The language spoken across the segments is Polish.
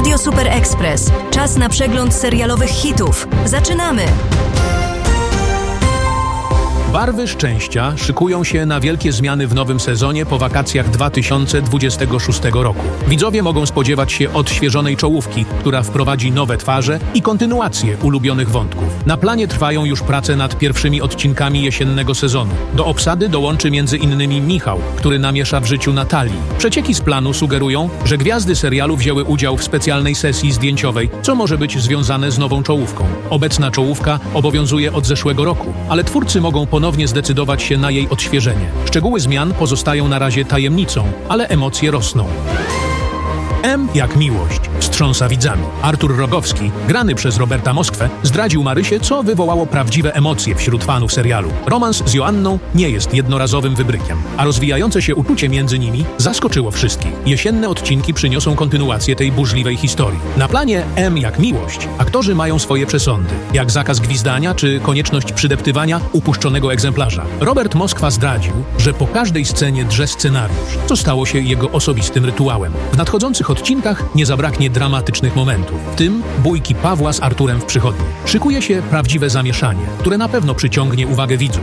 Radio Super Express. Czas na przegląd serialowych hitów. Zaczynamy! Barwy szczęścia szykują się na wielkie zmiany w nowym sezonie po wakacjach 2026 roku. Widzowie mogą spodziewać się odświeżonej czołówki, która wprowadzi nowe twarze i kontynuację ulubionych wątków. Na planie trwają już prace nad pierwszymi odcinkami jesiennego sezonu. Do obsady dołączy m.in. Michał, który namiesza w życiu Natalii. Przecieki z planu sugerują, że gwiazdy serialu wzięły udział w specjalnej sesji zdjęciowej, co może być związane z nową czołówką. Obecna czołówka obowiązuje od zeszłego roku, ale twórcy mogą ponownie zdecydować się na jej odświeżenie. Szczegóły zmian pozostają na razie tajemnicą, ale emocje rosną. M jak miłość wstrząsa widzami. Artur Rogowski, grany przez Roberta Moskwę, zdradził Marysie, co wywołało prawdziwe emocje wśród fanów serialu. Romans z Joanną nie jest jednorazowym wybrykiem, a rozwijające się uczucie między nimi zaskoczyło wszystkich. Jesienne odcinki przyniosą kontynuację tej burzliwej historii. Na planie M jak miłość aktorzy mają swoje przesądy, jak zakaz gwizdania czy konieczność przydeptywania upuszczonego egzemplarza. Robert Moskwa zdradził, że po każdej scenie drze scenariusz, co stało się jego osobistym rytuałem. W nadchodzących odcinkach nie zabraknie dramatycznych momentów, w tym bójki Pawła z Arturem w przychodni. Szykuje się prawdziwe zamieszanie, które na pewno przyciągnie uwagę widzów.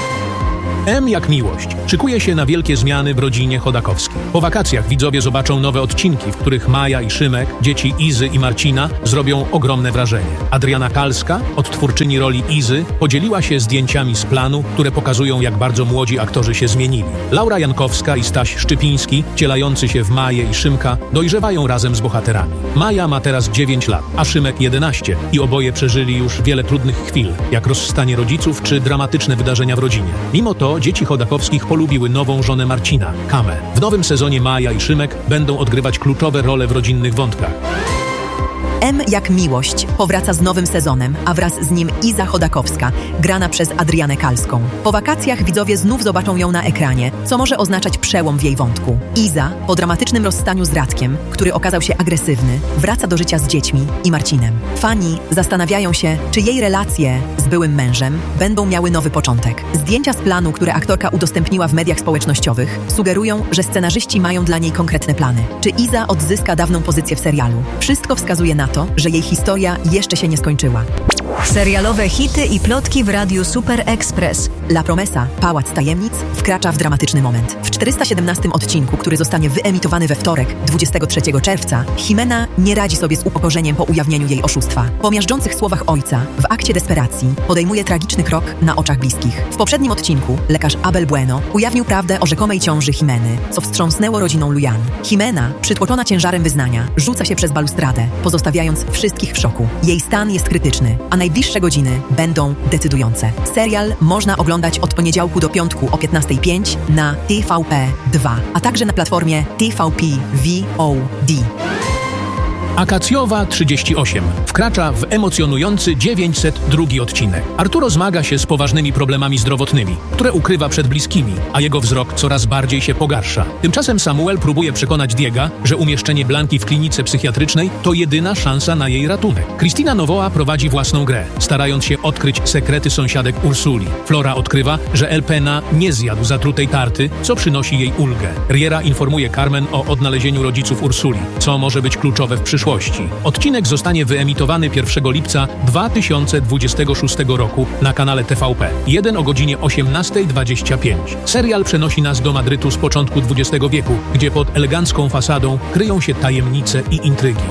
M jak miłość szykuje się na wielkie zmiany w rodzinie Chodakowskich. Po wakacjach widzowie zobaczą nowe odcinki, w których Maja i Szymek, dzieci Izy i Marcina, zrobią ogromne wrażenie. Adriana Kalska, odtwórczyni roli Izy, podzieliła się zdjęciami z planu, które pokazują, jak bardzo młodzi aktorzy się zmienili. Laura Jankowska i Staś Szczypiński, wcielający się w Maję i Szymka, dojrzewają razem z bohaterami. Maja ma teraz 9 lat, a Szymek 11 i oboje przeżyli już wiele trudnych chwil, jak rozstanie rodziców czy dramatyczne wydarzenia w rodzinie. Mimo to dzieci Chodakowskich polubiły nową żonę Marcina, Kamę. W nowym sezonie Maja i Szymek będą odgrywać kluczowe role w rodzinnych wątkach. M jak miłość powraca z nowym sezonem, a wraz z nim Iza Chodakowska, grana przez Adrianę Kalską. Po wakacjach widzowie znów zobaczą ją na ekranie, co może oznaczać przełom w jej wątku. Iza, po dramatycznym rozstaniu z Radkiem, który okazał się agresywny, wraca do życia z dziećmi i Marcinem. Fani zastanawiają się, czy jej relacje z byłym mężem będą miały nowy początek. Zdjęcia z planu, które aktorka udostępniła w mediach społecznościowych, sugerują, że scenarzyści mają dla niej konkretne plany. Czy Iza odzyska dawną pozycję w serialu? Wszystko wskazuje na to, że jej historia jeszcze się nie skończyła. Serialowe hity i plotki w Radiu Super Express. La Promesa, Pałac Tajemnic, wkracza w dramatyczny moment. W 417 odcinku, który zostanie wyemitowany we wtorek, 23 czerwca, Jimena nie radzi sobie z upokorzeniem po ujawnieniu jej oszustwa. Po miażdżących słowach ojca, w akcie desperacji, podejmuje tragiczny krok na oczach bliskich. W poprzednim odcinku lekarz Abel Bueno ujawnił prawdę o rzekomej ciąży Jimeny, co wstrząsnęło rodziną Lujan. Jimena, przytłoczona ciężarem wyznania, rzuca się przez balustradę, pozostawiając wszystkich w szoku. Jej stan jest krytyczny, a najbliższe godziny będą decydujące. Serial można oglądać od poniedziałku do piątku o 15:05 na TVP2, a także na platformie TVP VOD. Akacjowa 38 wkracza w emocjonujący 902 odcinek. Arturo zmaga się z poważnymi problemami zdrowotnymi, które ukrywa przed bliskimi, a jego wzrok coraz bardziej się pogarsza. Tymczasem Samuel próbuje przekonać Diega, że umieszczenie Blanki w klinice psychiatrycznej to jedyna szansa na jej ratunek. Cristina Novoa prowadzi własną grę, starając się odkryć sekrety sąsiadek Ursuli. Flora odkrywa, że El Pena nie zjadł zatrutej tarty, co przynosi jej ulgę. Riera informuje Carmen o odnalezieniu rodziców Ursuli, co może być kluczowe w przyszłości. Odcinek zostanie wyemitowany 1 lipca 2026 roku na kanale TVP. 1 o godzinie 18:25. Serial przenosi nas do Madrytu z początku XX wieku, gdzie pod elegancką fasadą kryją się tajemnice i intrygi.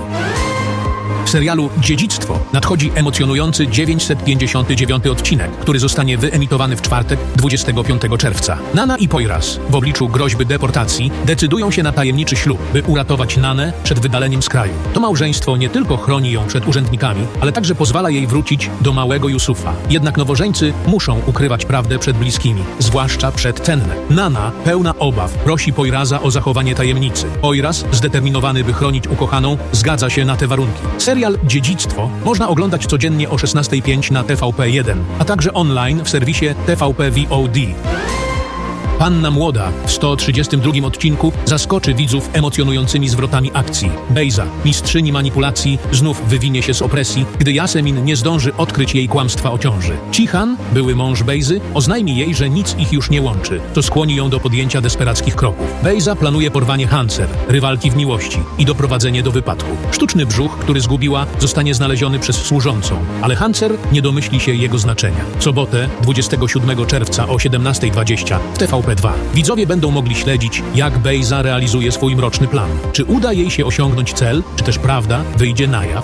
W serialu Dziedzictwo nadchodzi emocjonujący 959 odcinek, który zostanie wyemitowany w czwartek 25 czerwca. Nana i Poyraz w obliczu groźby deportacji decydują się na tajemniczy ślub, by uratować Nanę przed wydaleniem z kraju. To małżeństwo nie tylko chroni ją przed urzędnikami, ale także pozwala jej wrócić do małego Yusufa. Jednak nowożeńcy muszą ukrywać prawdę przed bliskimi, zwłaszcza przed Tenne. Nana, pełna obaw, prosi Poyraza o zachowanie tajemnicy. Poyraz, zdeterminowany by chronić ukochaną, zgadza się na te warunki. Serial Dziedzictwo można oglądać codziennie o 16:05 na TVP1, a także online w serwisie TVP VOD. Panna Młoda w 132 odcinku zaskoczy widzów emocjonującymi zwrotami akcji. Bejza, mistrzyni manipulacji, znów wywinie się z opresji, gdy Jasemin nie zdąży odkryć jej kłamstwa o ciąży. Cihan, były mąż Bejzy, oznajmi jej, że nic ich już nie łączy, co skłoni ją do podjęcia desperackich kroków. Bejza planuje porwanie Hancer, rywalki w miłości, i doprowadzenie do wypadku. Sztuczny brzuch, który zgubiła, zostanie znaleziony przez służącą, ale Hancer nie domyśli się jego znaczenia. W sobotę, 27 czerwca o 17:20 w TVP2 widzowie będą mogli śledzić, jak Bejza realizuje swój mroczny plan. Czy uda jej się osiągnąć cel, czy też prawda wyjdzie na jaw?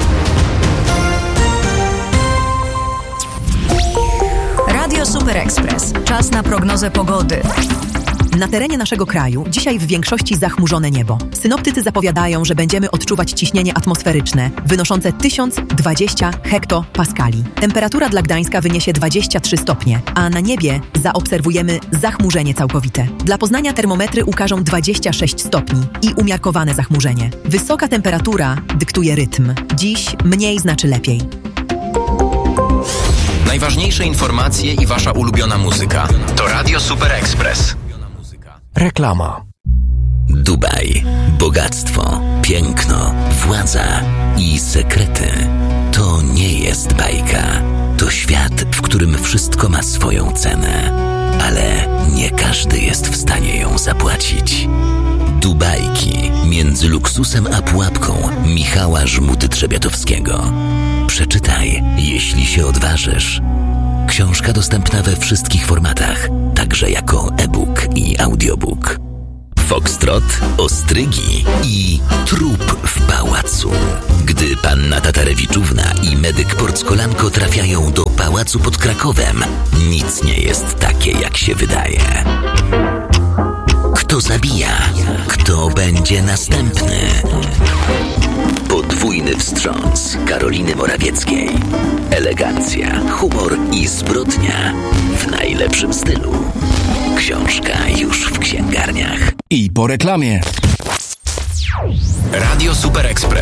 Radio Super Express. Czas na prognozę pogody. Na terenie naszego kraju dzisiaj w większości zachmurzone niebo. Synoptycy zapowiadają, że będziemy odczuwać ciśnienie atmosferyczne wynoszące 1020 hektopaskali. Temperatura dla Gdańska wyniesie 23 stopnie, a na niebie zaobserwujemy zachmurzenie całkowite. Dla Poznania termometry ukażą 26 stopni i umiarkowane zachmurzenie. Wysoka temperatura dyktuje rytm. Dziś mniej znaczy lepiej. Najważniejsze informacje i wasza ulubiona muzyka to Radio Super Express. Reklama. Dubaj, bogactwo, piękno, władza i sekrety. To nie jest bajka. To świat, w którym wszystko ma swoją cenę. Ale nie każdy jest w stanie ją zapłacić. Dubajki między luksusem a pułapką Michała Żmuty-Trzebiatowskiego. Przeczytaj, jeśli się odważysz. Książka dostępna we wszystkich formatach, także jako e-book i audiobook. Foxtrot, ostrygi i trup w pałacu. Gdy panna Tatarewiczówna i medyk Porckolanko trafiają do pałacu pod Krakowem, nic nie jest takie, jak się wydaje. Kto zabija? Kto będzie następny? Podwójny wstrząs Karoliny Morawieckiej. Elegancja, humor i zbrodnia w najlepszym stylu. Książka już w księgarniach. I po reklamie. Radio Super Express.